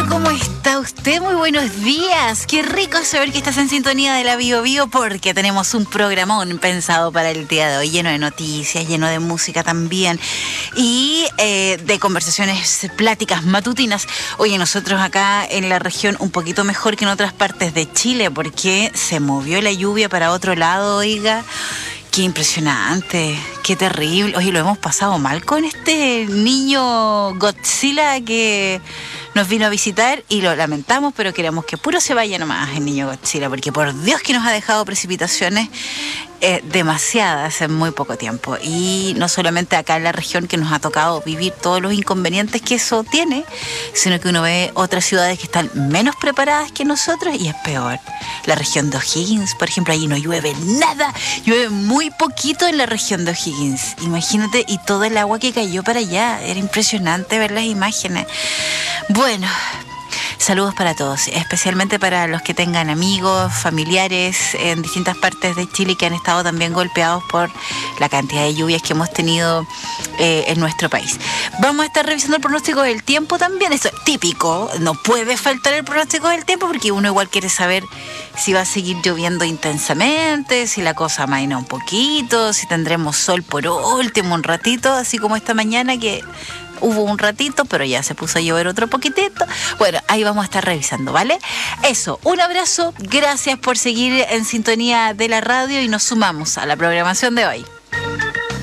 ¿Cómo está usted? Muy buenos días. Qué rico saber que estás en sintonía de la Bio Bio, porque tenemos un programón pensado para el día de hoy, lleno de noticias, lleno de música también y de conversaciones, pláticas matutinas. Oye, nosotros acá en la región un poquito mejor que en otras partes de Chile, porque se movió la lluvia para otro lado, oiga. Qué impresionante, qué terrible. Oye, lo hemos pasado mal con este niño Godzilla que nos vino a visitar y lo lamentamos, pero queremos que puro se vaya nomás el niño Godzilla, porque por Dios que nos ha dejado precipitaciones demasiadas en muy poco tiempo. Y no solamente acá en la región, que nos ha tocado vivir todos los inconvenientes que eso tiene, sino que uno ve otras ciudades que están menos preparadas que nosotros y es peor. La región de O'Higgins, por ejemplo, allí no llueve nada, llueve muy poquito en la región de O'Higgins. Imagínate, y todo el agua que cayó para allá, era impresionante ver las imágenes. Bueno, saludos para todos, especialmente para los que tengan amigos, familiares en distintas partes de Chile que han estado también golpeados por la cantidad de lluvias que hemos tenido en nuestro país. Vamos a estar revisando el pronóstico del tiempo también. Eso es típico, no puede faltar el pronóstico del tiempo porque uno igual quiere saber si va a seguir lloviendo intensamente, si la cosa amaina un poquito, si tendremos sol por último un ratito, así como esta mañana que hubo un ratito, pero ya se puso a llover otro poquitito. Bueno, ahí vamos a estar revisando, ¿vale? Eso, un abrazo, gracias por seguir en sintonía de la radio y nos sumamos a la programación de hoy.